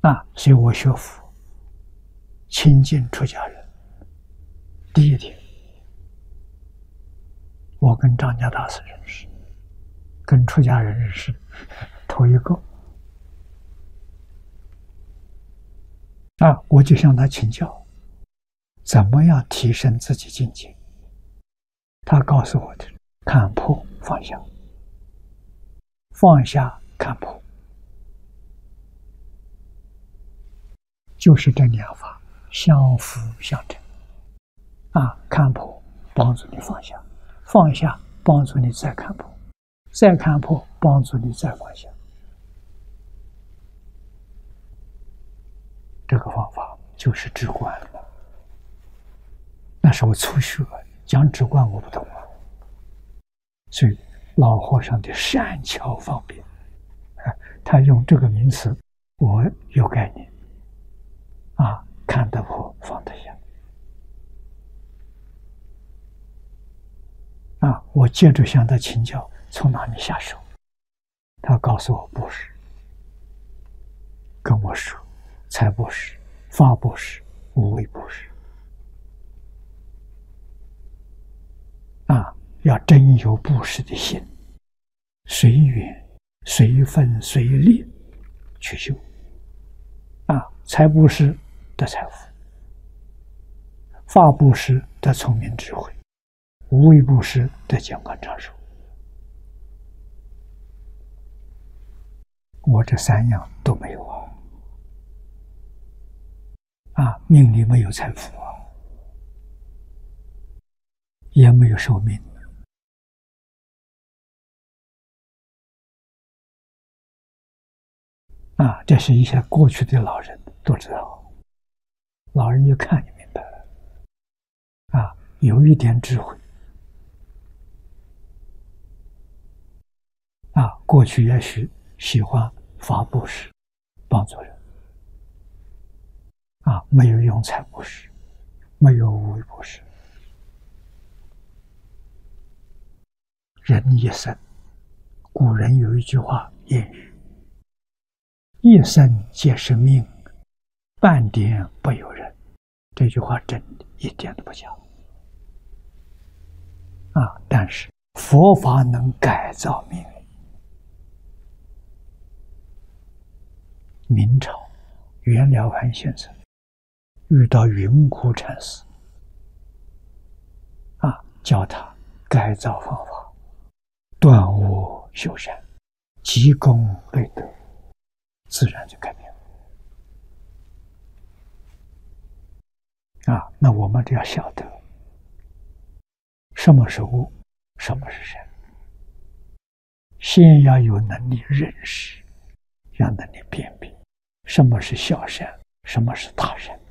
所以我学佛亲近出家人，第一点，我跟张家大师认识，跟出家人认识，头一个。我就向他请教，怎么样提升自己境界？他告诉我的：看破放下，放下看破，就是这两法相辅相成。看破帮助你放下，放下帮助你再看破，再看破帮助你再放下。这个方法就是止观了。那是我初学，讲止观我不懂所以老和尚的善巧方便，他用这个名词，我有概念。看得破，放得下。我接着向他请教，从哪里下手？他告诉我布施，跟我说财布施、法布施、无为布施。要真有布施的心，随缘、随分、随力去修。财布施得财富，法布施得聪明智慧，无为布施得健康长寿。我这三样都没有命里没有财富也没有寿命。这是一些过去的老人都知道，老人一看就明白了。有一点智慧。过去也许喜欢法布施，帮助人。没有用财布施，没有无为布施。人一生，古人有一句话谚语：一生皆是命，半点不由人。这句话真的一点都不假。但是佛法能改造命运。明朝袁了凡先生遇到云谷禅师，教他改造方法，断恶修善，积功累德，自然就改变了。那我们就要晓得什么是恶，什么是善。先要有能力认识，要能力辨别什么是小善，什么是大善。